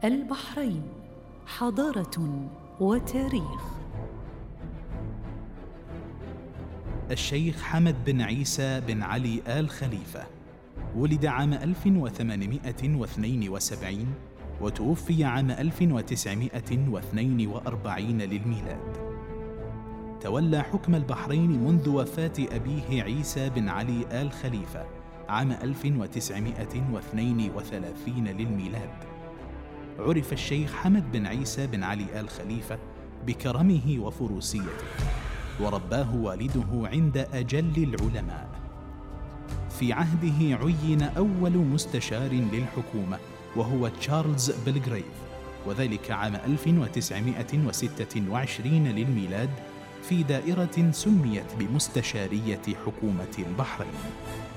البحرين حضارة وتاريخ. الشيخ حمد بن عيسى بن علي آل خليفة ولد عام 1872 وتوفي عام 1942 للميلاد. تولى حكم البحرين منذ وفاة أبيه عيسى بن علي آل خليفة عام 1932 للميلاد. عرف الشيخ حمد بن عيسى بن علي آل خليفة بكرمه وفروسيته، ورباه والده عند أجل العلماء. في عهده عين أول مستشار للحكومة وهو تشارلز بلغريف، وذلك عام 1926 للميلاد في دائرة سميت بمستشارية حكومة البحرين.